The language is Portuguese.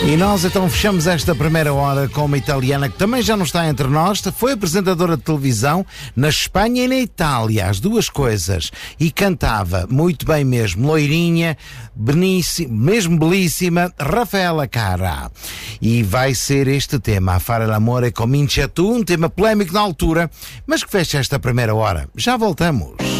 E nós então fechamos esta primeira hora com uma italiana que também já não está entre nós. Foi apresentadora de televisão na Espanha e na Itália, as duas coisas. E cantava muito bem mesmo, loirinha, mesmo belíssima, Rafaela Carrà. E vai ser este tema, A Fare l'amore comincia tu, um tema polémico na altura, mas que fecha esta primeira hora. Já voltamos.